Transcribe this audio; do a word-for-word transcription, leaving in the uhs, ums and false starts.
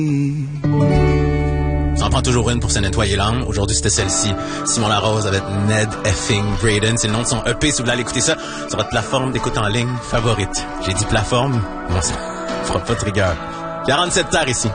Ça en prend toujours une pour se nettoyer l'âme. Aujourd'hui, c'était celle-ci. Simon Larose avec Ned Effing Braden. C'est le nom de son E P si vous voulez aller écouter ça sur votre plateforme d'écoute en ligne favorite. J'ai dit plateforme, bon, ça fera pas de rigueur. quarante-sept heures ici.